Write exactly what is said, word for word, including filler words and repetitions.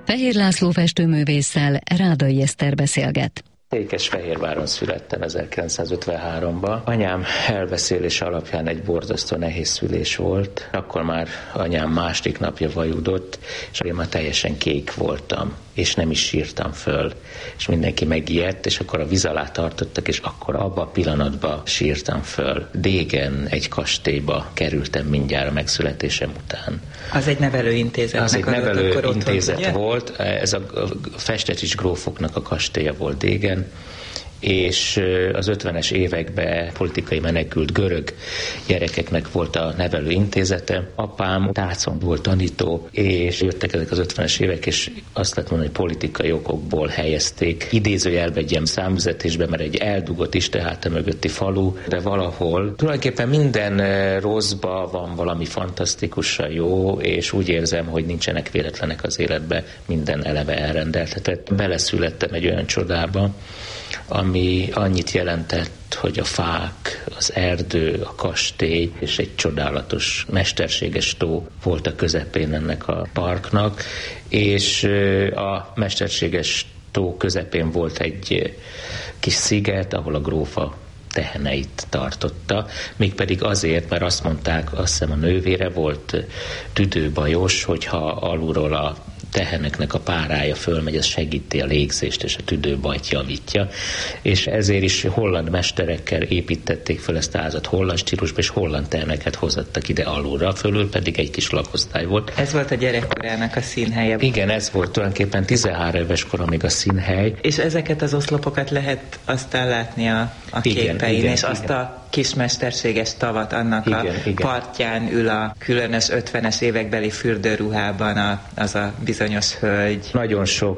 Fehér László festőművésszel Rádai Eszter beszélget. Székesfehérváron születtem ezerkilencszázötvenháromban. Anyám elbeszélése alapján egy borzasztó nehéz szülés volt. Akkor már anyám második napja vajudott, és én már teljesen kék voltam, és nem is sírtam föl. És mindenki megijedt, és akkor a víz alá tartottak, és akkor abban a pillanatban sírtam föl. Degen egy kastélyba kerültem mindjárt a megszületésem után. Az egy nevelőintézet. Az egy nevelőintézet volt, ez a Festetics grófoknak a kastélya volt Degen, és az ötvenes években politikai menekült görög gyerekeknek volt a nevelőintézete. Apám tácon volt tanító, és jöttek ezek az ötvenes évek, és azt lehet mondani, hogy politikai okokból helyezték idézőjelbe egy ilyen számüzetésbe, mert egy eldugott istenháta mögötti falu, de valahol tulajdonképpen minden rosszba van valami fantasztikusan jó, és úgy érzem, hogy nincsenek véletlenek az életbe, minden eleve elrendeltetett. Beleszülettem egy olyan csodába, ami annyit jelentett, hogy a fák, az erdő, a kastély és egy csodálatos, mesterséges tó volt a közepén ennek a parknak, és a mesterséges tó közepén volt egy kis sziget, ahol a grófa teheneit tartotta, mégpedig azért, mert azt mondták, azt hiszem a nővére volt tüdőbajos, hogyha alulról a teheneknek a párája fölmegy, ez segíti a légzést és a tüdőbajt javítja, és ezért is holland mesterekkel építették föl ezt a házat holland stílusba, és holland teheneket hozattak ide alulra, fölül pedig egy kis lakosztály volt. Ez volt a gyerekkorának a színhelye. Igen, ez volt tulajdonképpen tizenhárom éves koromig a színhely. És ezeket az oszlopokat lehet aztán látni a, a igen, képein, igen, és igen. azt a kis mesterséges tavat, annak igen, a igen. partján ül a különös ötvenes évekbeli fürdőruhában a, az a bizonyos hölgy. Nagyon sok